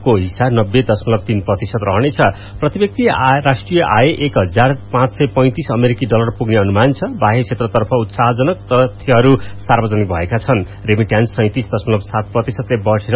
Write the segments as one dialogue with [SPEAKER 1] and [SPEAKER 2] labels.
[SPEAKER 1] को हिस्सा 90.3% रहनेछ। प्रति व्यक्ति राष्ट्रिय आय $1,535 अमेरिकी पुग्ने अनुमान छ। बाह्य क्षेत्रतर्फ उत्साहजनक तथ्यहरू सार्वजनिक भएका छन्। रेमिट्यान्स 37.7% ले बढेर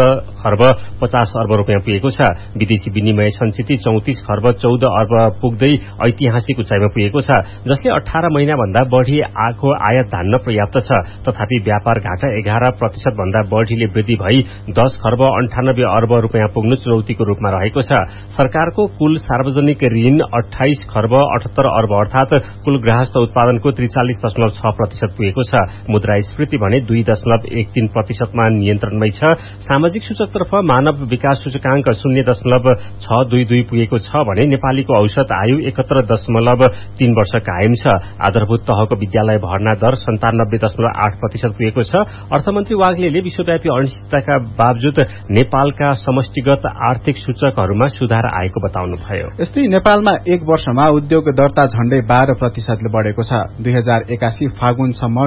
[SPEAKER 1] $14,50 पुगेको छ। विदेशी विनिमय संचिति 34 खर्ब 14 अर्ब पुग्दै ऐतिहासिक उचाइमा पुगेको छ, जसले 18 महिनाभन्दा बढ़ी आएको आयात धान्न पर्याप्त छ। तथापि व्यापार घाटा 11% भन्दा बढ़ीले वृद्धि भई 10 खर्ब 98 अर्ब रुपियाँ पुग्नु चुनौतीको रूपमा रहेको छ। सरकारको कुल सार्वजनिक ऋण 28 खर्ब 78 अर्ब अर्थात कुल गृहस्थ उत्पादनको 43.6% पुगेको छ। मुद्रास्फीति भने 2.13% मा नियन्त्रणमै छ। सामाजिक सूचकतर्फ मानव विकास सूचकांक 0.622 पुगेको छ भने नेपालीको औसत आयु 71.3 वर्ष कायम छ। आधारभूत तहको विद्यालय भर्ना दर 97.8% पुगेको छ। अर्थमन्त्री वाग्लेले विश्वव्यापी अनिश्चितताका बावजुद नेपालका समष्टिगत आर्थिक सूचकहरूमा सुधार आएको बताउनुभयो।
[SPEAKER 2] यस्तै नेपालमा एक वर्षमा उद्योग दर्ता झण्डै 12% ले बढेको छ। 2081 फागुनसम्म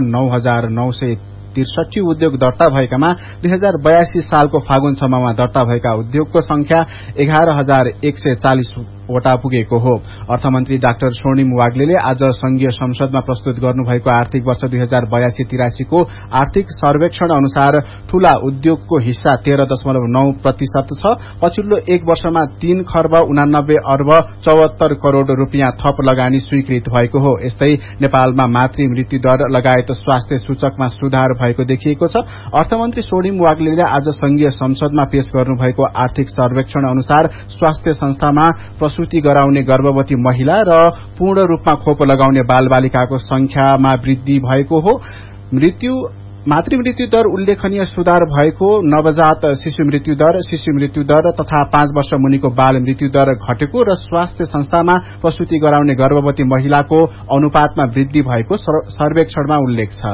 [SPEAKER 2] 9,963 उद्योग दर्ता भएकामा 2082 सालको फागुनसम्ममा दर्ता भएका उद्योगको संख्या 11,140 वटा पुगेको हो। अर्थमन्त्री डाक्टर स्वर्णिम वाग्लेले आज संघीय संसदमा प्रस्तुत गर्नुभएको आर्थिक वर्ष 2082-83 को आर्थिक सर्वेक्षण अनुसार ठूला उद्योगको हिस्सा 13.9% छ। पछिल्लो एक वर्षमा 3 खर्ब 89 अर्ब 74 करोड़ रुपियाँ थप लगानी स्वीकृत भएको हो। यस्तै नेपालमा मातृ मृत्यु दर लगायत स्वास्थ्य सूचकमा सुधार भएको देखिएको छ। अर्थमन्त्री स्वर्णिम वाग्लेले आज संघीय संसदमा पेश गर्नुभएको आर्थिक सर्वेक्षण अनुसार स्वास्थ्य संस्थामा प्रसूति गराउने गर्भवती महिला र पूर्ण रूपमा खोप लगाउने बालबालिकाको संख्यामा वृद्धि भएको हो। मातृ मृत्यु दर उल्लेखनीय सुधार भएको। नवजात शिशु मृत्यु दर तथा 5 वर्ष मुनिको बाल मृत्यु दर घटेको र स्वास्थ्य संस्थामा प्रसूति गराउने गर्भवती महिलाको अनुपातमा वृद्धि भएको सर्वेक्षणमा उल्लेख छ।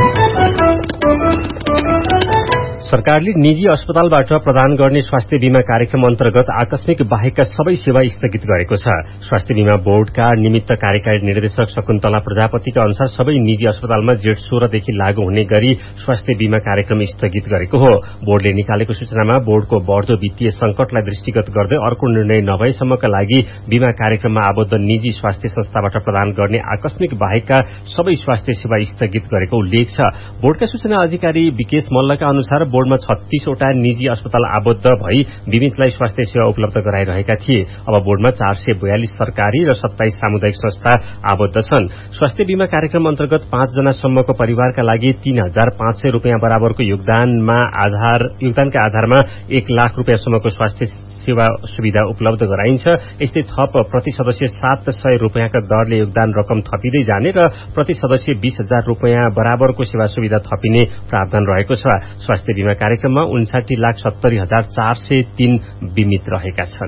[SPEAKER 1] सरकारले निजी अस्पतालबाट प्रदान गर्ने स्वास्थ्य बीमा कार्यक्रम अन्तर्गत आकस्मिक बाहेकका सबै सेवा स्थगित गरेको छ। स्वास्थ्य बीमा बोर्डका निमित्त कार्यकारी निर्देशक शकुन्तला प्रजापतिका अनुसार सबै निजी अस्पतालमा जेठ 16 देखि लागू हुने गरी स्वास्थ्य बीमा कार्यक्रम स्थगित गरेको हो। बोर्डले निकालेको सूचनामा बोर्डको बढ्दो वित्तीय संकटलाई दृष्टिगत गर्दै अर्को निर्णय नभएसम्मका लागि बीमा कार्यक्रममा आबद्ध निजी स्वास्थ्य संस्थाबाट प्रदान गर्ने आकस्मिक बाहेकका सबै स्वास्थ्य सेवा स्थगित गरेको उल्लेख छ। बोर्डका सूचना अधिकारी विकेश मल्लका अनुसार बोर्डमा 36 वटा निजी अस्पताल आबद्ध भई बीमितलाई स्वास्थ्य सेवा उपलब्ध गराइरहेका थिए। अब बोर्डमा 442 सरकारी र 27 सामुदायिक संस्था आबद्ध छन्। स्वास्थ्य बीमा कार्यक्रम अन्तर्गत 5 जनासम्मको परिवारका लागि 3,500 रुपियाँ बराबरको योगदानका आधारमा 1 लाख रुपियाँसम्मको स्वास्थ्य सेवा सुविधा उपलब्ध गराइन्छ। यस्तै थप प्रति सदस्य 700 रुपियाँका दरले योगदान रकम थपिँदै जाने र प्रति सदस्य 20,000 रुपियाँ बराबरको सेवा सुविधा थपिने प्रावधान रहेको छ। स्वास्थ्य बीमा कार्यक्रममा 59,70,403 बीमित रहेका छन्।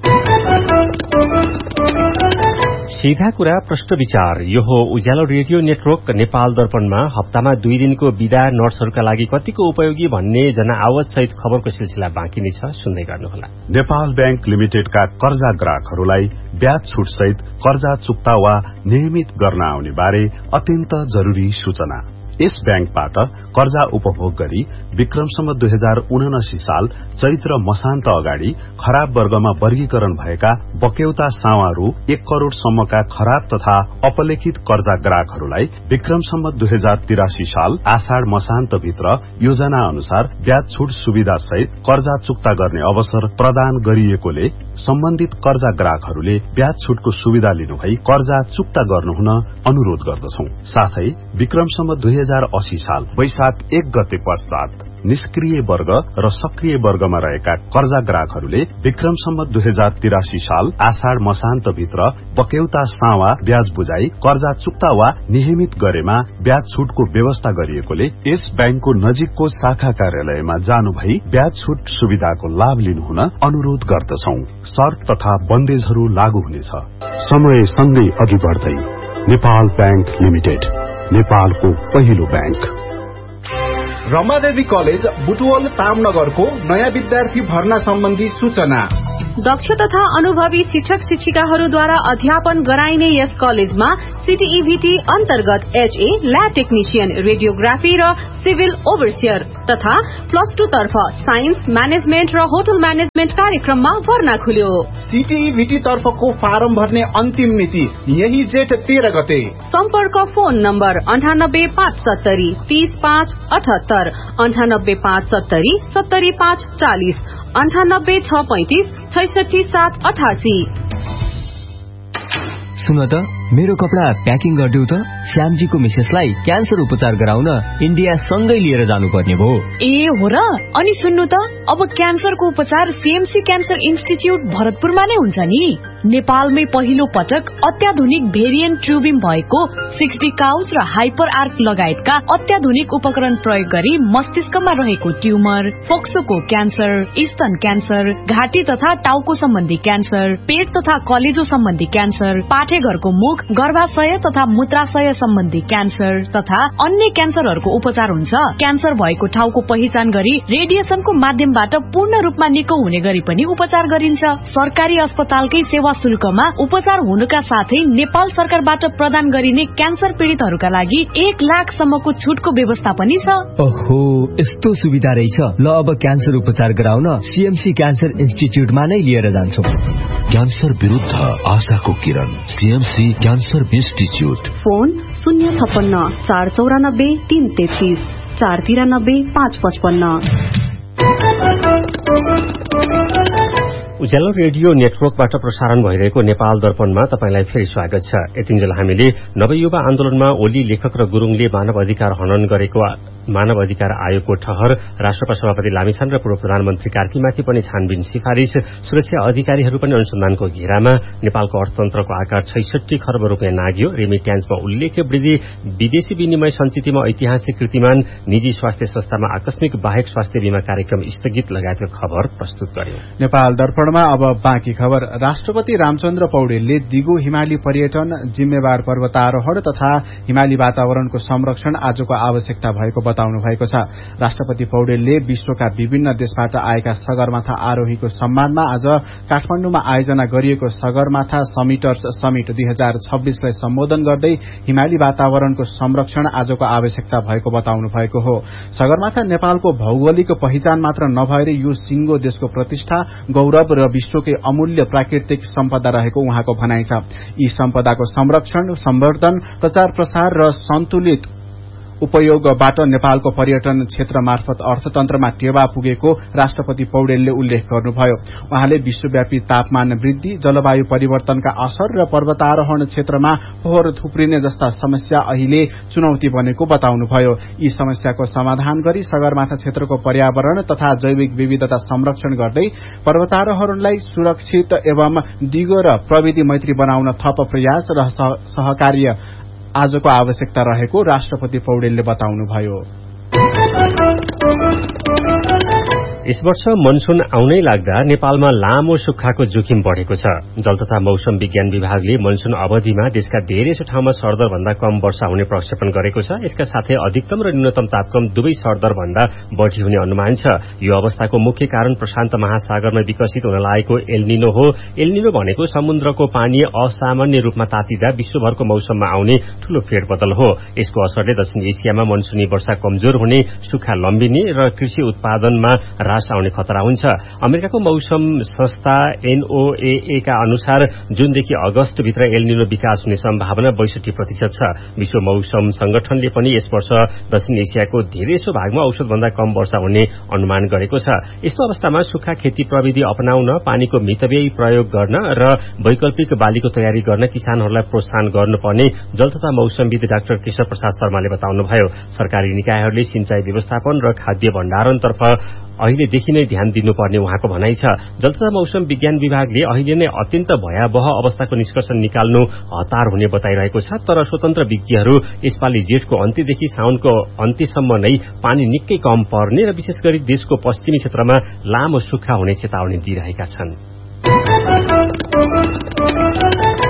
[SPEAKER 1] सीधा कुरा प्रश्न विचार यो हो उज्यालो रेडियो नेटवर्क नेपाल दर्पणमा हप्तामा 2 दिनको बिदा नर्सहरूका लागि कतिको उपयोगी भन्ने जनआवाज सहित खबरको सिलसिला बाँकी नै छ, सुन्दै गर्नुहोला।
[SPEAKER 3] नेपाल बैंक लिमिटेडका कर्जा ग्राहकहरूलाई ब्याज छुट सहित कर्जा चुक्ता वा नियमित गर्न आउने बारे अत्यन्त जरूरी सूचना। यस बैंकबाट कर्जा उपभोग गरी विक्रमसम्म 2079 साल चैत्र मसान्त अगाडि खराब वर्गमा वर्गीकरण भएका बक्यौता सावारू 1 करोड़ सम्मका खराब तथा अपलेखित कर्जा ग्राहकहरूलाई विक्रमसम्म 2083 साल आषाढ़ मसान्त भित्र योजना अनुसार ब्याज छुट सुविधा सहित कर्जा चुक्ता गर्ने अवसर प्रदान गरिएकोले सम्बन्धित कर्जा ग्राहकहरूले ब्याज छुटको सुविधा लिनुभई कर्जा चुक्ता गर्नुहुन अनुरोध गर्दछौं। साथै विक्रमसम्म 2080 साल वैशाख 1 गते पश्चात निष्क्रिय वर्ग र सक्रिय वर्गमा रहेका कर्जा ग्राहकहरूले विक्रमसम्म 2083 साल आषाढ़ मसान्त भित्र बक्यौता सावा ब्याज बुझाई कर्जा चुक्ता वा नियमित गरेमा ब्याज छुटको व्यवस्था गरिएकोले यस बैंकको नजिकको शाखा कार्यालयमा जानु भई ब्याज छुट सुविधाको लाभ लिनुहुन अनुरोध गर्दछौं। शर्त तथा बन्देजहरू लागू हुनेछ। समय सँगै अघि बढ्दै नेपाल बैंक लिमिटेड, नेपालको पहिलो बैंक।
[SPEAKER 2] रमादेवी कलेज बुटवल तामनगरको नयाँ विद्यार्थी भर्ना सम्बन्धी सूचना।
[SPEAKER 4] दक्ष तथा अनुभवी शिक्षक शिक्षिकाहरूद्वारा अध्यापन गराइने यस कलेजमा सीटीईभीटी अन्तर्गत एचए, ल्याब टेक्निशियन, रेडियोग्राफी र सिभिल ओभरसियर तथा प्लस 2 तर्फ साइन्स, म्यानेजमेन्ट र होटल म्यानेजमेन्ट कार्यक्रममा भर्ना खुल्यो।
[SPEAKER 2] सीटीईभीटी तर्फको फारम भर्ने अन्तिम मिति यही जेठ 13 गते।
[SPEAKER 4] सम्पर्क फोन नम्बर 98570 30578, 98570 70540, 98635 66788।
[SPEAKER 5] सुन त, मेरो कपडा प्याकिङ गरिदेऊ त। श्यामजीको मिसेसलाई क्यान्सर उपचार गराउन इन्डिया सँगै लिएर जानुपर्ने भयो।
[SPEAKER 6] ए हो र? अनि सुन्नु त, अब क्यान्सरको उपचार सीएमसी क्यान्सर इन्स्टिच्युट भरतपुरमा नै हुन्छ नि। नेपालमै पहिलो पटक अत्याधुनिक भेरिएन्ट ट्युबिङ भएको 60 काउच र हाइपर आर्क लगायतका अत्याधुनिक उपकरण प्रयोग गरी मस्तिष्कमा रहेको ट्युमर, फोक्सोको क्यान्सर, स्तन क्यान्सर, घाँटी तथा टाउको सम्बन्धी क्यान्सर, पेट तथा कलेजो सम्बन्धी क्यान्सर, पाठेघरको मुख, गर्भाशय तथा मूत्राशय सम्बन्धी क्यान्सर तथा अन्य क्यान्सरहरूको उपचार हुन्छ। क्यान्सर भएको ठाउँको पहिचान गरी रेडिएसनको माध्यमबाट पूर्ण रूपमा निको हुने गरी पनि उपचार गरिन्छ। सरकारी अस्पतालकै सेवा शुल्कमा उपचार हुनुका साथै नेपाल सरकारबाट प्रदान गरिने क्यान्सर पीड़ितहरूका लागि 1 लाखसम्मको छुटको व्यवस्था पनि छ।
[SPEAKER 5] ओहो, यस्तो सुविधा रहेछ। ल, अब क्यान्सर उपचार गराउन सीएमसी क्यान्सर इन्स्टिच्युटमा नै लिएर जान्छौं।
[SPEAKER 7] क्यान्सर विरुद्ध आशाको किरण, सीएमसी क्यान्सर इन्स्टिच्युट।
[SPEAKER 4] फोन 056 494 333 493 555।
[SPEAKER 1] उज्यालो रेडियो नेटवर्कबाट प्रसारण भइरहेको नेपाल दर्पणमा तपाईंलाई फेरि स्वागत छ। यतिन्जेल हामीले नवयुवा आन्दोलनमा ओली लेखक र गुरुङले मानव अधिकार हनन गरेको मानव अधिकार आयोगको ठहर, राष्ट्रपति सभापति लामिछाने र पूर्व प्रधानमन्त्री कार्कीमाथि पनि छानबिन सिफारिश, सुरक्षा अधिकारीहरू पनि अनुसन्धानको घेरामा, नेपालको अर्थतन्त्रको आकार 66 खर्ब रुपियाँ नाग्यो, रेमिट्यान्समा उल्लेख्य वृद्धि, विदेशी विनिमय सञ्चितमा ऐतिहासिक कृतिमान, निजी स्वास्थ्य संस्थामा आकस्मिक बाहेक स्वास्थ्य बीमा कार्यक्रम स्थगित लगायतका खबर प्रस्तुत गर्यो।
[SPEAKER 2] नेपाल दर्पणमा अब बाँकी खबर। राष्ट्रपति रामचन्द्र पौडेलले दिगो हिमाली पर्यटन, जिम्मेवार पर्वतारोहण तथा हिमाली वातावरणको संरक्षण आजको आवश्यकता भएको बताउनु भएको छ। राष्ट्रपति पौडेलले विश्वका विभिन्न देशबाट आएका सगरमाथा आरोहीको सम्मानमा आज काठमाडौँमा आयोजना गरिएको सगरमाथा समिटर्स समिट 2026 लाई सम्बोधन गर्दै हिमाली वातावरणको संरक्षण आजको आवश्यकता भएको बताउनु भएको हो। सगरमाथा नेपालको भौगोलिक पहिचान मात्र नभएर यो सिंगो देशको प्रतिष्ठा, गौरव र विश्वकै अमूल्य प्राकृतिक सम्पदा रहेको उहाँको भनाइ छ। यी सम्पदाको संरक्षण, सम्वर्धन, प्रचार प्रसार र सन्तुलित उपयोगबाट नेपालको पर्यटन क्षेत्र मार्फत अर्थतन्त्रमा टेवा पुगेको राष्ट्रपति पौडेलले उल्लेख गर्नुभयो। उहाँले विश्वव्यापी तापमान वृद्धि, जलवायु परिवर्तनका असर र पर्वतारोहण क्षेत्रमा फोहोर थुप्रिने जस्ता समस्या अहिले चुनौती बनेको बताउनुभयो। यी समस्याको समाधान गरी सगरमाथा क्षेत्रको पर्यावरण तथा जैविक विविधता संरक्षण गर्दै पर्वतारोहणलाई सुरक्षित एवं दिगो र प्रविधि मैत्री बनाउन थप प्रयास र सहकार्य आजको आवश्यकता रहेको राष्ट्रपति पौडेलले बताउनुभयो।
[SPEAKER 1] यस वर्ष मनसून आउनै लाग्दा नेपालमा लामो सुक्खाको जोखिम बढ़ेको छ। जल तथा मौसम विज्ञान विभागले मनसून अवधिमा देशका धेरैसो ठाउँमा सरदर भन्दा कम वर्षा हुने प्रक्षेपण गरेको छ। यसका साथै अधिकतम र न्यूनतम तापक्रम दुवै सरदर भन्दा बढ़ी हुने अनुमान छ। यो अवस्थाको मुख्य कारण प्रशान्त महासागरमा विकसित हुन लागेको एलनिनो हो। एलनिनो भनेको समुद्रको पानी असामान्य रूपमा तातिदा विश्वभरको मौसममा आउने ठूलो फेरबदल हो। यसको असरले दक्षिण एसियामा मनसूनी वर्षा कमजोर हुने, सुक्खा लम्बिने र कृषि उत्पादनमा ह्रास आउने खतरा हुन्छ। अमेरिकाको मौसम संस्था NOAA का अनुसार जुनदेखि अगस्तभित्र एलनिनो विकास हुने सम्भावना 62% छ। विश्व मौसम संगठनले पनि यस वर्ष दक्षिण एसियाको धेरैसो भागमा औसतभन्दा कम वर्षा हुने अनुमान गरेको छ। यस्तो अवस्थामा सुक्खा खेती प्रविधि अपनाउन, पानीको मितव्ययी प्रयोग गर्न र वैकल्पिक बालीको तयारी गर्न किसानहरूलाई प्रोत्साहन गर्नुपर्ने जल तथा मौसमविद डाक्टर केशव प्रसाद शर्माले बताउनुभयो। सरकारी निकायहरूले सिंचाई व्यवस्थापन र खाद्य भण्डारणतर्फ अहिलेदेखि नै ध्यान दिनुपर्ने उहाँको भनाइ छ। जल तथा मौसम विज्ञान विभागले अहिले नै अत्यन्त भयावह अवस्थाको निष्कर्ष निकाल्नु हतार हुने बताइरहेको छ। तर स्वतन्त्र विज्ञहरू यसपालि जेठको अन्त्यदेखि साउनको अन्त्यसम्म नै पानी निकै कम पर्ने र विशेष गरी देशको पश्चिमी क्षेत्रमा लामो सुक्खा हुने चेतावनी दिइरहेका छन्।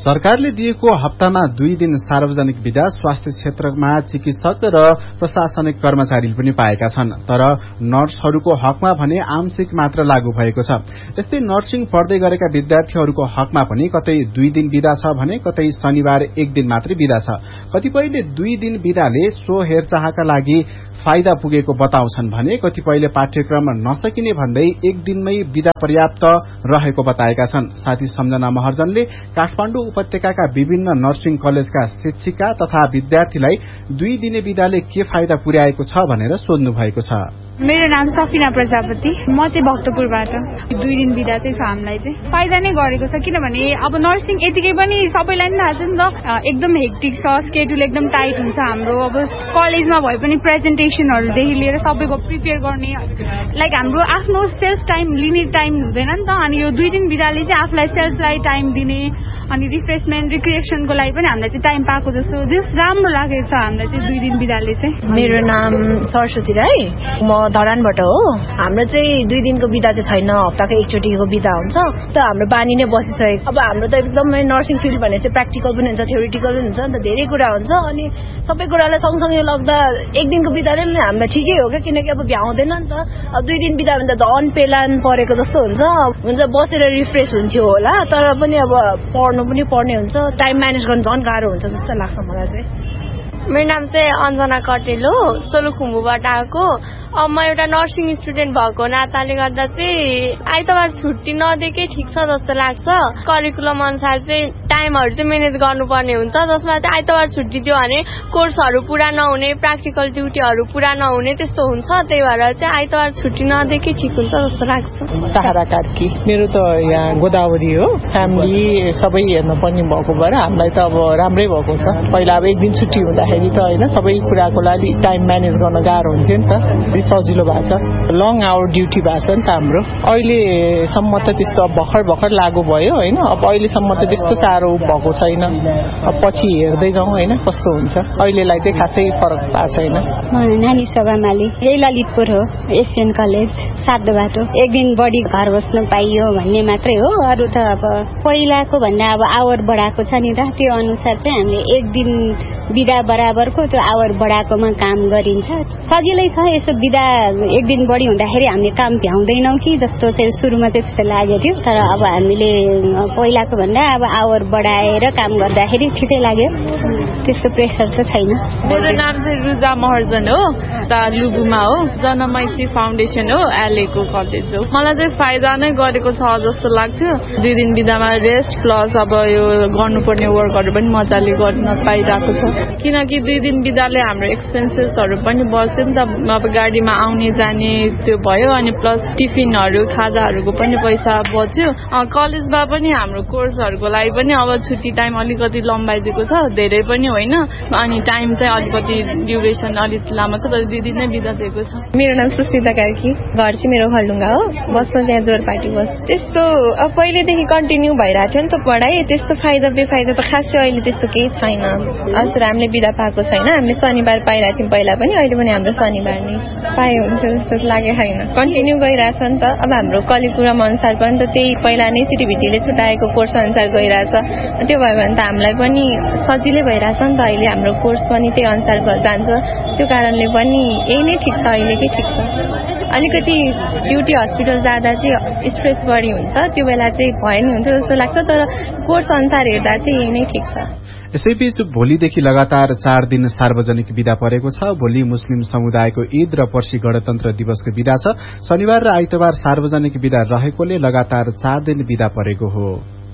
[SPEAKER 2] सरकारले दिएको हप्तामा 2 दिन सार्वजनिक बिदा स्वास्थ्य क्षेत्रमा चिकित्सक र प्रशासनिक कर्मचारीले पनि पाएका छन्, तर नर्सहरूको हकमा भने आंशिक मात्र लागू भएको छ। यस्तै नर्सिङ पढ्दै गरेका विद्यार्थीहरूको हकमा पनि कतै 2 दिन बिदा छ भने कतै शनिबार 1 दिन मात्रै बिदा छ। कतिपयले 2 दिन बिदाले सो हेरचाहका लागि फाइदा पुगेको बताउँछन् भने कतिपयले पाठ्यक्रम नसकिने भन्दै 1 दिनमै बिदा पर्याप्त रहेको बताएका छन्। साथी सम्झना महर्जनले काठमाडौँ उपत्यकाका विभिन्न नर्सिङ कलेजका शिक्षिका तथा विद्यार्थीलाई 2 दिने बिदाले के फाइदा पुर्याएको छ भनेर सोध्नु भएको छ।
[SPEAKER 8] मेरो नाम सफिना प्रजापति, म चाहिँ भक्तपुरबाट। 2 दिन बिदा चाहिँ छ हामीलाई चाहिँ फाइदा नै गरेको छ, किनभने अब नर्सिङ यतिकै पनि सबैलाई नै थाहा छ नि त, एकदम हेक्टिक छ, स्केड्युल एकदम टाइट हुन्छ हाम्रो। अब कलेजमा भए पनि प्रेजेन्टेसनहरूदेखि लिएर सबैको प्रिपेयर गर्ने, लाइक हाम्रो आफ्नो सेल्फ टाइम लिने टाइम हुँदैन नि त। अनि यो 2 दिन बिदाले चाहिँ आफूलाई सेल्फलाई टाइम दिने अनि रिफ्रेसमेन्ट रिक्रिएसनको लागि पनि हामीलाई चाहिँ टाइम पाएको जस्तो राम्रो लागेको छ हामीलाई चाहिँ 2 दिन बिदाले चाहिँ।
[SPEAKER 9] मेरो नाम सरस्वती राई, म धरानबाट हो। हाम्रो चाहिँ 2 दिनको बिदा चाहिँ छैन, हप्ताको एकचोटिको बिदा हुन्छ। त हाम्रो बानी नै बसिसकेको। अब हाम्रो त एकदमै नर्सिङ फिल्ड भने चाहिँ प्र्याक्टिकल पनि हुन्छ, थ्योरिटिकल पनि हुन्छ नि त, धेरै कुरा हुन्छ। अनि सबै कुरालाई सँगसँगै लाग्दा 1 दिनको बिदाले पनि हामीलाई ठिकै हो क्या, किनकि अब भ्याउँदैन नि त। अब 2 दिन बिदा भने त झन् पेलान परेको जस्तो हुन्छ बसेर रिफ्रेस हुन्थ्यो होला, तर पनि अब पढ्नु पनि पर्ने हुन्छ, टाइम म्यानेज गर्नु झन् गाह्रो हुन्छ जस्तो लाग्छ मलाई चाहिँ।
[SPEAKER 10] मेरो नाम चाहिँ अन्जना कटेल हो, सोलुखुम्बुबाट आएको। अब म एउटा नर्सिङ स्टुडेन्ट भएको नाताले गर्दा चाहिँ आइतबार छुट्टी नदिएकै ठिक छ जस्तो लाग्छ। करिकुलम अनुसार चाहिँ टाइमहरू चाहिँ म्यानेज गर्नुपर्ने हुन्छ, जसमा चाहिँ आइतबार छुट्टी दियो भने कोर्सहरू पुरा नहुने, प्र्याक्टिकल ड्युटीहरू पुरा नहुने त्यस्तो हुन्छ। त्यही भएर चाहिँ आइतबार छुट्टी नदिएकै ठिक हुन्छ जस्तो लाग्छ।
[SPEAKER 11] सहारा कार्की, मेरो त यहाँ गोदावरी हो, फ्यामिली सबै हेर्न पर्ने भएको भएर हामीलाई त अब राम्रै भएको छ। पहिला अब 1 दिन छुट्टी हुँदाखेरि त होइन सबै कुराको लागि टाइम म्यानेज गर्न गाह्रो हुन्थ्यो नि त, सजिलो भएको छ। लङ आवर ड्युटी भएको छ नि त हाम्रो। अहिलेसम्म त त्यस्तो अब भर्खर लागू भयो होइन, अब अहिलेसम्म त त्यस्तो साह्रो भएको छैन। अब पछि हेर्दै जाउँ होइन कस्तो हुन्छ। अहिलेलाई चाहिँ खासै फरक भएको छैन।
[SPEAKER 12] नानी सभामाली, यही ललितपुर हो, एसएन कलेज 7 बाटो। 1 दिन बढी घर बस्न पाइयो भन्ने मात्रै हो, अरू त अब पहिलाको भन्दा अब आवर बढाएको छ नि त, त्यो अनुसार चाहिँ हामीले 1 दिन बिदा बराबरको त्यो आवर बढाएकोमा काम गरिन्छ। सजिलै छ यसो बिदा 1 दिन बढी हुँदाखेरि हामीले काम भ्याउँदैनौँ कि जस्तो चाहिँ सुरुमा चाहिँ त्यस्तो लागेको थियो, तर अब हामीले पहिलाको भन्दा अब आवर बढाएर काम गर्दाखेरि ठिकै लाग्यो, त्यस्तो प्रेसर त छैन।
[SPEAKER 13] मेरो नाम चाहिँ रुजा महर्जन हो, लुबुमा हो, जनमैत्री फाउन्डेसन हो, एलएको कलेज हो। मलाई चाहिँ फाइदा नै गरेको छ जस्तो लाग्थ्यो। 2 दिन बिदामा रेस्ट प्लस अब यो गर्नुपर्ने वर्कहरू पनि मजाले गर्न पाइरहेको छ, किनकि 2 दिन बिदाले हाम्रो एक्सपेन्सेसहरू पनि बच्यो नि त। अब गाडीमा आउने जाने त्यो भयो, अनि प्लस टिफिनहरू खाजाहरूको पनि पैसा बच्यो। कलेजमा पनि हाम्रो कोर्सहरूको लागि पनि अब छुट्टी टाइम अलिकति लम्बाइदिएको छ, धेरै पनि होइन। अनि टाइम चाहिँ अलिकति ड्युरेसन अलिक लामो छ, तर 2 दिन नै बिदा दिएको छ।
[SPEAKER 14] मेरो नाम सुस्मिता कार्की, घर चाहिँ मेरो खलडुङ्गा हो, बस्न त्यहाँ जोरपाटी बस। त्यस्तो अब पहिलेदेखि कन्टिन्यू भइरहेको थियो नि त पढाइ, त्यस्तो फाइदा बेफाइदा त खासै अहिले त्यस्तो केही छैन। हजुर हामीले बिदा पाएको छैन, हामीले शनिबार पाइरहेको थियौँ पहिला पनि, अहिले पनि हाम्रो शनिबार नै पाए हुन्छ जस्तो लागेको छैन। कन्टिन्यू गइरहेछ नि त, अब हाम्रो करिकुलम अनुसार पनि त त्यही पहिला नै सिटिभिटीले छुटाएको कोर्स अनुसार गइरहेछ। त्यो भयो भने त हामीलाई पनि सजिलै भइरहेछ नि त, अहिले हाम्रो कोर्स पनि त्यही अनुसार जान्छ। त्यो कारणले पनि यही नै ठिक छ, अहिलेकै ठिक छ। अलिकति ड्युटी हस्पिटल जाँदा चाहिँ स्ट्रेस बढी हुन्छ, त्यो बेला चाहिँ भए नि हुन्छ जस्तो लाग्छ, तर कोर्स अनुसार हेर्दा चाहिँ यही नै ठिक छ।
[SPEAKER 2] यसैबीच भोलिदेखि लगातार 4 दिन सार्वजनिक बिदा परेको छ। भोलि मुस्लिम समुदायको ईद र पर्सि गणतन्त्र दिवसको बिदा छ। शनिबार र आइतबार सार्वजनिक बिदा रहेकोले लगातार 4 दिन बिदा परेको हो।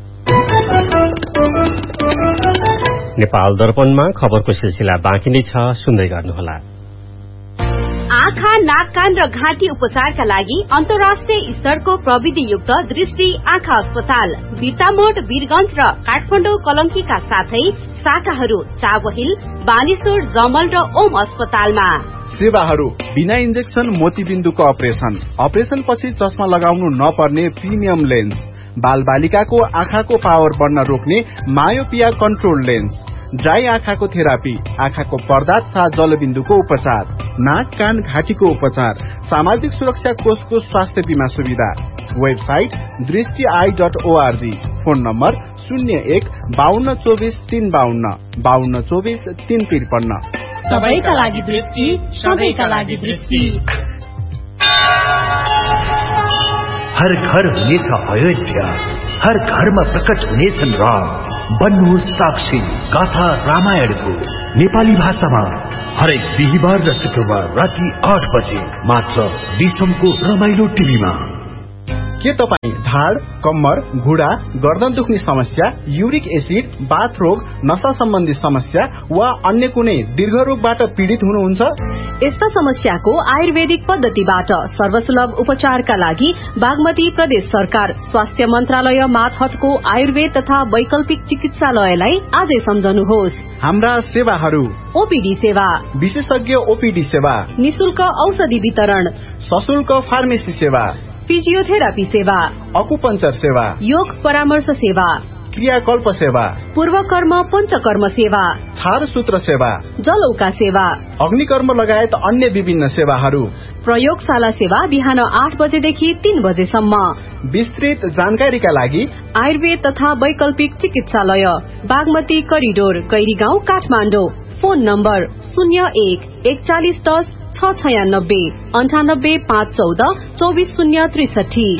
[SPEAKER 1] नेपाल दर्पणमा खबरको सिलसिला बाँकी नै छ, सुन्दै गर्नुहोला।
[SPEAKER 4] आँखा, नाक, कान र घाँटी उपचारका लागि अन्तर्राष्ट्रिय स्तरको प्रविधियुक्त दृष्टि आँखा अस्पताल बिर्तामोड, वीरगंज र काठमाडौँ कलंकीका साथै शाखाहरू चावहिल, बानेश्वर, जमल र ओम अस्पतालमा।
[SPEAKER 2] सेवाहरू बिना इन्जेक्सन मोतीबिन्दुको अपरेशन पछि चस्मा लगाउनु नपर्ने प्रिमियम लेन्स, बाल बालिकाको आँखाको पावर बढ्न रोक्ने मायोपिया कन्ट्रोल लेन्स, ड्राई आँखाको थेरापी, आँखाको पर्दा तथा जलबिन्दुको उपचार, नाक, कान, घाँटीको उपचार, सामाजिक सुरक्षा कोषको स्वास्थ्य बीमा सुविधा। Website दृष्टि.org, phone number 01-5224-352 5224-353।
[SPEAKER 6] सबैका लागि दृष्टि, सबैका लागि दृष्टि।
[SPEAKER 15] हर घर हुनेछ अयोध्या, हर घरमा प्रकट हुनेछन् राम। बन्नुहोस् साक्षी गाथा रामायणको नेपाली भाषामा हरेक बिहिबार र शुक्रबार राति 8 बजे मात्र विश्वको रमाइलो टिभीमा।
[SPEAKER 2] के तपाईँ ढाड, कम्मर, घुँडा, गर्दन दुख्ने समस्या, युरिक एसिड, बाथ रोग, नशा सम्बन्धी समस्या वा अन्य कुनै दीर्घ रोगबाट पीड़ित हुनुहुन्छ?
[SPEAKER 4] यस्ता समस्याको आयुर्वेदिक पद्धतिबाट सर्वसुलभ उपचारका लागि बागमती प्रदेश सरकार स्वास्थ्य मन्त्रालय मातहतको आयुर्वेद तथा वैकल्पिक चिकित्सालयलाई आजै सम्झनुहोस्।
[SPEAKER 2] हाम्रा सेवाहरू:
[SPEAKER 4] ओपीडी सेवा,
[SPEAKER 2] विशेषज्ञ ओपीडी सेवा,
[SPEAKER 4] निशुल्क औषधि वितरण,
[SPEAKER 2] सशुल्क फार्मेसी सेवा,
[SPEAKER 4] फिजियोथेरापी सेवा,
[SPEAKER 2] अकुपंचर सेवा,
[SPEAKER 4] योग परामर्श सेवा,
[SPEAKER 2] क्रियाकल्प सेवा,
[SPEAKER 4] पूर्वकर्म पञ्चकर्म सेवा,
[SPEAKER 2] छारसूत्र सेवा,
[SPEAKER 4] जलौका सेवा,
[SPEAKER 2] अग्निकर्म लगायत अन्य विभिन्न सेवाहरू,
[SPEAKER 4] प्रयोगशाला सेवा बिहान 8 बजेदेखि 3 बजेसम्म।
[SPEAKER 2] विस्तृत जानकारीका लागि
[SPEAKER 4] आयुर्वेद तथा वैकल्पिक चिकित्सालय, Bagmati corridor, कैरीगाउँ, Kathmandu. Phone number 01-4110-696 98-514 24063।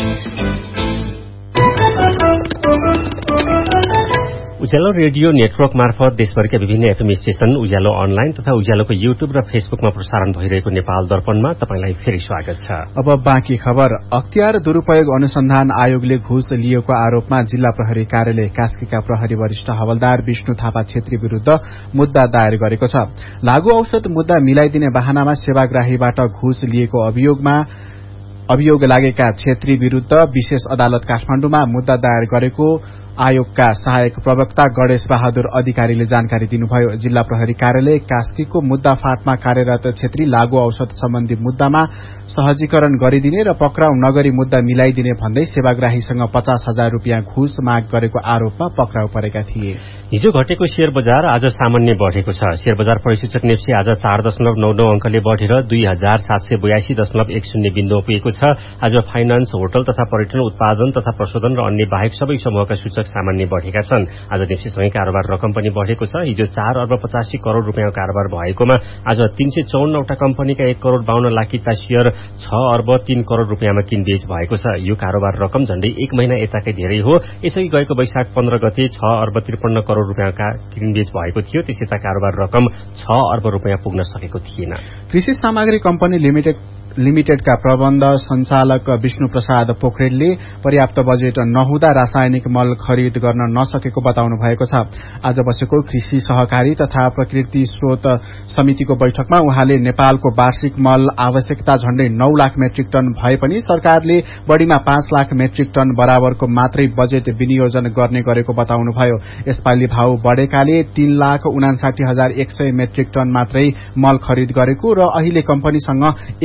[SPEAKER 1] उज्यालो रेडियो नेटवर्क मार्फत देशभरका विभिन्न एफएम स्टेशन, उज्यालो अनलाइन तथा उज्यालोको युट्युब र फेसबुकमा प्रसारण भइरहेको नेपाल दर्पणमा तपाईंलाई फेरि स्वागत छ।
[SPEAKER 2] अब बाँकी खबर। अख्तियार दुरूपयोग अनुसन्धान आयोगले घुस लिएको आरोपमा जिल्ला प्रहरी कार्यालय कास्कीका प्रहरी वरिष्ठ हवलदार विष्णु थापा छेत्री विरूद्ध मुद्दा दायर गरेको छ। लागू औषध मुद्दा मिलाइदिने बहानामा सेवाग्राहीबाट घुस लिएको अभियोग लागेका छेत्री विरूद्ध विशेष अदालत काठमाडौँमा मुद्दा दायर गरेको आयोगका सहायक प्रवक्ता गणेश बहादुर अधिकारीले जानकारी दिनुभयो। जिल्ला प्रहरी कार्यालय कास्कीको मुद्दा फाँटमा कार्यरत छेत्री लागू औषध सम्बन्धी मुद्दामा सहजीकरण गरिदिने र पक्राउ नगरी मुद्दा मिलाइदिने भन्दै सेवाग्राहीसँग 50,000 रूपियाँ घुस माग गरेको आरोपमा पक्राउ परेका थिए।
[SPEAKER 1] हिजो घटेको शेयर बजार आज सामान्य बढ़ेको छ। शेयर बजार परिसूचक नेप्सी आज 4.99 अंकले बढ़ेर 2782.10 बिन्दुमा पुगेको छ। आज फाइनान्स, होटल तथा पर्यटन, उत्पादन तथा प्रशोधन र अन्य बाहेक सबै समूहका सूचक सामान्य बढ़ेका छन्। आज नेप्सीसँगै कारोबार रकम पनि बढ़ेको छ। हिजो 4 अर्ब 85 करोड़ रूपियाँको कारोबार भएकोमा आज 354 वटा कम्पनीका 1 करोड़ 52 लाखिता शेयर 6 अर्ब 3 करोड़ रूपियाँमा किनबेच भएको छ। यो कारोबार रकम झण्डै 1 महिना यताकै धेरै हो। यसै गएको वैशाख 15 गते 6 अर्ब 53 करोड़ रूपियाँका किनबेच भएको थियो। त्यसैता कारोबार रकम 6 अर्ब रूपियाँ पुग्न सकेको थिएन।
[SPEAKER 2] कृषि सामग्री कम्पनी लिमिटेडका प्रबन्ध संचालक विष्णु प्रसाद पोखरेलले पर्याप्त बजेट नहुँदा रासायनिक मल खरिद गर्न नसकेको बताउनु भएको छ। आज बसेको कृषि सहकारी तथा प्रकृति स्रोत समितिको बैठकमा उहाँले नेपालको वार्षिक मल आवश्यकता झण्डै 9 लाख मेट्रिक टन भए पनि सरकारले बढ़ीमा 5 लाख मेट्रिक टन बराबरको मात्रै बजेट विनियोजन गर्ने गरेको बताउनुभयो। यसपालि भाव बढ़ेकाले 3,59,100 मेट्रिक टन मात्रै मल खरिद गरेको र अहिले कम्पनीसँग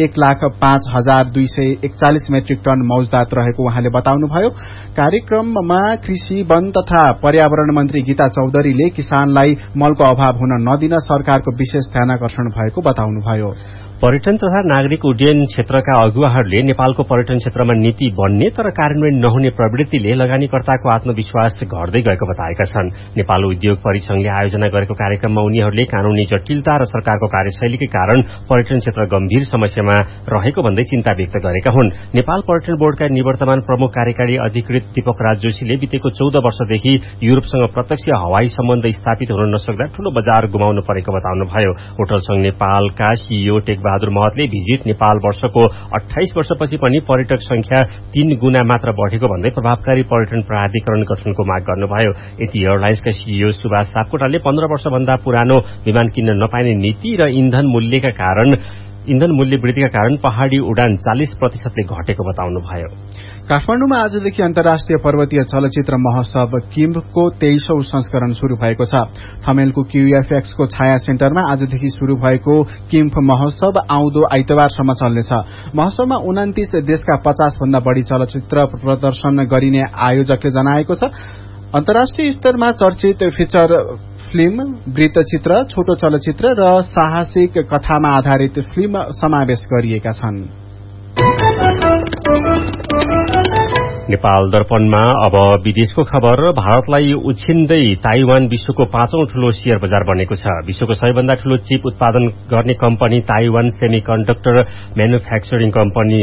[SPEAKER 2] 1,05,241 मेट्रिक टन मौजदात रहेको उहाँले बताउनुभयो। कार्यक्रममा कृषि, वन तथा पर्यावरण मन्त्री गीता चौधरीले किसानलाई मलको अभाव हुन नदिन सरकारको विशेष ध्यानाकर्षण भएको बताउनुभयो।
[SPEAKER 1] पर्यटन तथा नागरिक उड्डयन क्षेत्रका अगुवाहरूले नेपालको पर्यटन क्षेत्रमा नीति बन्ने तर कार्यान्वयन नहुने प्रवृत्तिले लगानीकर्ताको आत्मविश्वास घट्दै गएको बताएका छन्। नेपाल उद्योग परिसंघले आयोजना गरेको कार्यक्रममा उनीहरूले कानूनी जटिलता र सरकारको कार्यशैलीकै कारण पर्यटन क्षेत्र गम्भीर समस्यामा रहेको भन्दै चिन्ता व्यक्त गरेका हुन्। नेपाल पर्यटन बोर्डका निवर्तमान प्रमुख कार्यकारी अधिकृत दीपक राज जोशीले बितेको 14 वर्षदेखि युरोपसँग प्रत्यक्ष हवाई सम्बन्ध स्थापित हुन नसक्दा ठूलो बजार गुमाउनु परेको बताउनुभयो। होटल संघ नेपालका CEO take Bahadur महतले visit Nepal वर्षको 28 वर्षपछि पनि पर्यटक संख्या 3 गुणा मात्र बढ़ेको भन्दै प्रभावकारी पर्यटन प्राधिकरण गठनको माग गर्नुभयो। यति एयरलाइन्सका सीईओ सुभाष सापकोटाले 15 वर्षभन्दा पुरानो विमान किन्न नपाइने नीति र इन्धन मूल्य वृद्धिका कारण पहाड़ी उडान 40% घटेको बताउनुभयो।
[SPEAKER 2] काठमाडौँमा आजदेखि अन्तर्राष्ट्रिय पर्वतीय चलचित्र महोत्सव किम्फको 23औं संस्करण शुरू भएको छ। ठमेलको क्यूएफएक्सको छाया सेन्टरमा आजदेखि शुरू भएको किम्फ महोत्सव आउँदो आइतबारसम्म चल्नेछ। महोत्सवमा 29 देशका 50 भन्दा बढ़ी चलचित्र प्रदर्शन गरिने आयोजकले जनाएको छ। अन्तर्राष्ट्रिय स्तरमा चर्चित फिचर फिल्म, वृत्तचित्र, छोटो चलचित्र र साहसिक कथामा आधारित फिल्म समावेश गरिएका छन्।
[SPEAKER 1] नेपाल दर्पणमा अब विदेशको खबर। भारतलाई उछिन्दै ताइवान विश्वको 5औं ठूलो शेयर बजार बनेको छ। विश्वको सबैभन्दा ठूलो चिप उत्पादन गर्ने company Taiwan सेमिकन्डक्टर manufacturing company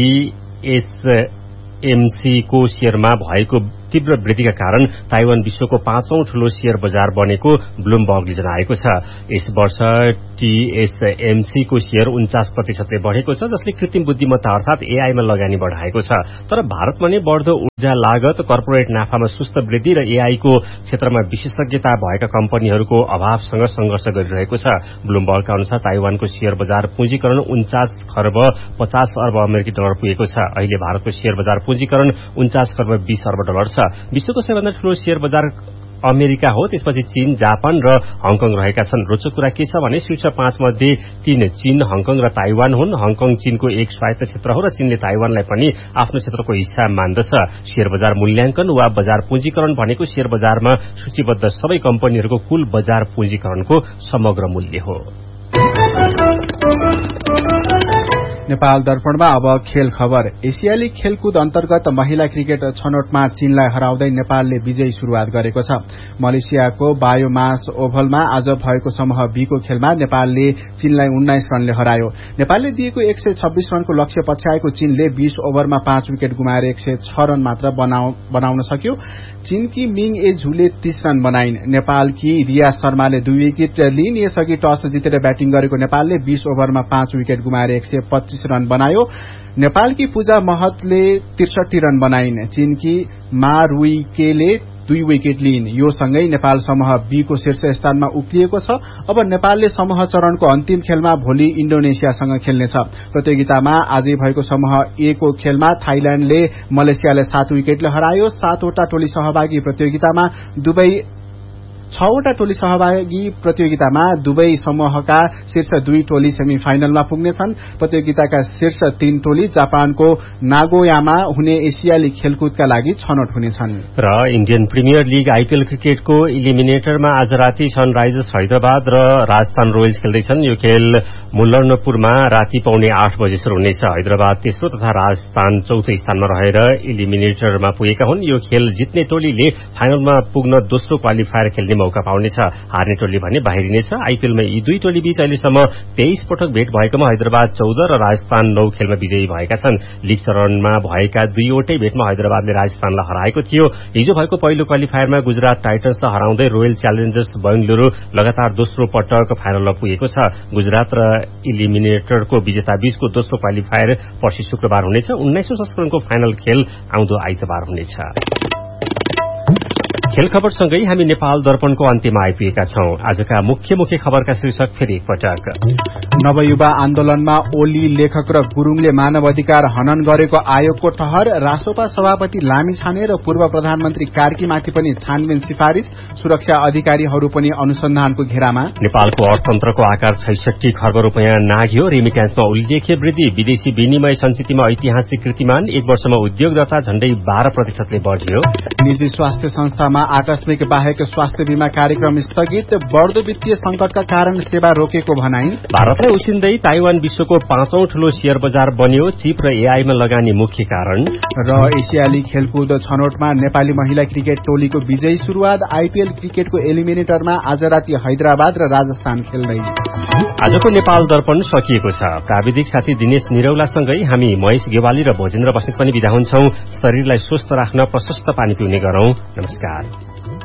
[SPEAKER 1] TSMC को शेयरमा भएको तीव्र वृद्धिका कारण ताइवान विश्वको 5औं ठूलो शेयर बजार बनेको ब्लूमबर्गले जनाएको छ। यस वर्ष TSMC को शेयर 49% बढ़ेको छ, जसले कृत्रिम बुद्धिमत्ता अर्थात AI मा लगानी बढ़ाएको छ। तर भारतमा नै बढ्दो ऊर्जा लागत, कर्पोरेट नाफामा सुस्त वृद्धि र AI को क्षेत्रमा विशेषज्ञता भएका कम्पनीहरूको अभावसँग संघर्ष गरिरहेको छ। ब्लूमबर्गका अनुसार ताइवानको शेयर बजार पुँजीकरण 49 खर्ब 50 अर्ब अमेरिकी डलर पुगेको छ। अहिले भारतको शेयर बजार पुँजीकरण 49 खर्ब 20 अर्ब डलर छ। विश्वको सबैभन्दा ठूलो शेयर बजार अमेरिका हो, त्यसपछि चीन, जापान र हङकङ रहेका छन्। रोचक कुरा के छ भने शीर्ष 5 मध्ये 3 चीन, हङकङ र ताइवान हुन्। हङकङ चीनको एक स्वायत्त क्षेत्र हो र चीनले ताइवानलाई पनि आफ्नो क्षेत्रको हिस्सा मान्दछ। शेयर बजार मूल्याङ्कन वा बजार पुँजीकरण भनेको शेयर बजारमा सूचीबद्ध सबै कम्पनीहरूको कुल बजार पुँजीकरणको समग्र मूल्य हो।
[SPEAKER 2] नेपाल दर्पणमा अब खेल खबर। एसियाली खेलकुद अन्तर्गत महिला क्रिकेट छनौटमा चीनलाई हराउँदै नेपालले विजयी शुरूआत गरेको छ। मलेसियाको बायोमास ओभलमा आज भएको समूह बी को खेलमा नेपालले चीनलाई 19 रनले हरायो। नेपालले दिएको 126 रनको लक्ष्य पछ्याएको चीनले 20 ओभरमा 5 विकेट गुमाएर 106 रन मात्र बनाउन सक्यो। चीनकी मिङ ए झुले 30 रन बनाइन्। नेपालकी रिया शर्माले 2 विकेट लिइन्। यसअघि टस जितेर ब्याटिङ गरेको नेपालले 20 ओभरमा 5 विकेट गुमाएर 125 रन बनायो। नेपालकी पूजा महतले 63 रन बनाइन्। चीनकी मा रुइकेले 2 विकेट लिइन्। यो सँगै नेपाल समूह बी को शीर्ष स्थानमा उक्लिएको छ। अब नेपालले समूह चरणको अन्तिम खेलमा भोलि इन्डोनेसियासँग खेल्नेछ। प्रतियोगितामा आजै भएको समूह ए को खेलमा थाइल्याण्डले मलेसियालाई 7 विकेटले हरायो। 7वटा टोली सहभागी प्रतियोगितामा दुवै समूहका शीर्ष 2 टोली सेमी फाइनलमा पुग्नेछन्। प्रतियोगिताका शीर्ष 3 टोली जापानको नागोयामा हुने एसियाली खेलकुदका लागि छनौट हुनेछन्।
[SPEAKER 1] र इन्डियन प्रिमियर लीग आईपीएल क्रिकेटको इलिमिनेटरमा आज राति सनराइजर्स हैदराबाद र राजस्थान रोयल्स खेल्दैछन्। यो खेल मुल्लनपुरमा राति पौने 8 बजे शुरू हुनेछ। हैदराबाद तेस्रो तथा राजस्थान चौथो स्थानमा रहेर इलिमिनेटरमा पुगेका हुन्। यो खेल जित्ने टोलीले फाइनलमा पुग्न दोस्रो क्वालिफायर खेल्ने मौका पाउनेछ। हार्ने टोली भने बाहिरिनेछ। आईपीएलमा यी 2 टोली बीच अहिलेसम्म 23 पटक भेट भएकोमा हैदराबाद 14 र राजस्थान 9 खेलमा विजयी भएका छन्। लीग चरणमा भएका 2वटै भेटमा हैदराबादले राजस्थानलाई हराएको थियो। हिजो भएको पहिलो क्वालिफायरमा गुजरात टाइटन्सलाई हराउँदै रोयल च्यालेन्जर्स बेंगलुरू लगातार दोस्रो पटक फाइनलमा पुगेको छ। गुजरात र इलिमिनेटरको विजेता बीचको दोस्रो क्वालिफायर पर्सि शुक्रबार हुनेछ। 19औं संस्करणको फाइनल खेल आउँदो आइतबार हुनेछ। खेल खबरसँगै हामी नेपाल दर्पणको अन्त्यमा आइपुगेका छौं। आजका मुख्य खबरका शीर्षक फेरि एकपटक।
[SPEAKER 2] नवयुवा आन्दोलनमा ओली, लेखक र गुरूङले मानव अधिकार हनन गरेको आयोगको ठहर। रासोपा सभापति लामिछाने र पूर्व प्रधानमन्त्री कार्कीमाथि पनि छानबिन सिफारिश। सुरक्षा अधिकारीहरू पनि अनुसन्धानको घेरामा। नेपालको अर्थतन्त्रको आकार 66 खर्ब रुपियाँ नाघ्यो। रेमिट्यान्समा उल्लेख्य वृद्धि। विदेशी विनिमय सञ्चितमा ऐतिहासिक कीर्तिमान। 1 वर्षमा उद्योगदर्ता झण्डै 12% बढ़्यो। निजी स्वास्थ्य संस्थामा आकस्मिक बाहेक स्वास्थ्य बीमा कार्यक्रम स्थगित। बढ़दो वित्तीय संकटका कारण सेवा रोकेको भनाई। भारतलाई उछिन्दै ताइवान विश्वको 5औं ठूलो शेयर बजार बन्यो। चिप र AI मा लगानी मुख्य कारण। र एसियाली खेलकुद छनौटमा नेपाली महिला क्रिकेट टोलीको विजयी शुरूआत। आईपीएल क्रिकेटको एलिमिनेटरमा आज राति हैदराबाद र राजस्थान खेल्दै। आजको नेपाल दर्पण सकिएको छ। प्राविधिक साथी दिनेश निरौलासँगै हामी महेश गेवाली र भोजेन्द्र बस्नेत पनि बिदा हुन्छौं। शरीरलाई स्वस्थ राख्न प्रशस्त पानी पिउने गरौं। नमस्कार।